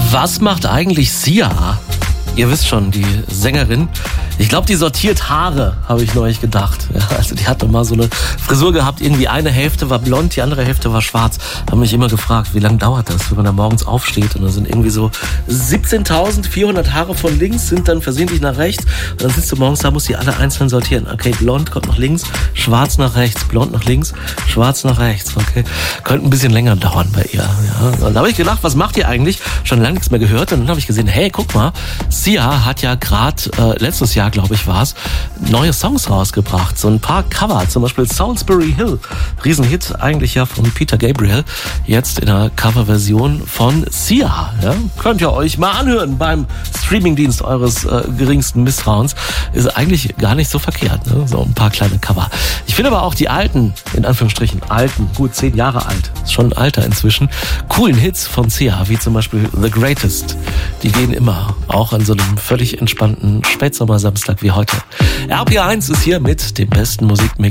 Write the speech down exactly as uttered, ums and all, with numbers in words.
Was macht eigentlich Sia? Ihr wisst schon, die Sängerin. Ich glaube, die sortiert Haare, habe ich neulich gedacht. Ja, also die hatte mal so eine Frisur gehabt, irgendwie eine Hälfte war blond, die andere Hälfte war schwarz. Habe mich immer gefragt, wie lange dauert das, wenn man da morgens aufsteht und da sind irgendwie so siebzehntausendvierhundert Haare von links, sind dann versehentlich nach rechts und dann sitzt du morgens da, musst die alle einzeln sortieren. Okay, blond kommt nach links, schwarz nach rechts, blond nach links, schwarz nach rechts. Okay, könnte ein bisschen länger dauern bei ihr. Ja. Und da habe ich gedacht, was macht ihr eigentlich? Schon lange nichts mehr gehört und dann habe ich gesehen, hey, guck mal, Sia hat ja gerade äh, letztes Jahr, glaube ich, war es, neue Songs rausgebracht. So ein paar Cover, zum Beispiel Salisbury Hill. Riesenhit eigentlich ja von Peter Gabriel. Jetzt in der Coverversion von Sia. Ja? Könnt ihr euch mal anhören beim Streamingdienst eures äh, geringsten Misstrauens. Ist eigentlich gar nicht so verkehrt. Ne? So ein paar kleine Cover. Ich finde aber auch die alten, in Anführungsstrichen, alten, gut zehn Jahre alt, ist schon ein Alter inzwischen, coolen Hits von Sia, wie zum Beispiel The Greatest. Die gehen immer, auch an so einem völlig entspannten Spätsommersamstag wie heute. R P R eins ist hier mit dem besten Musikmix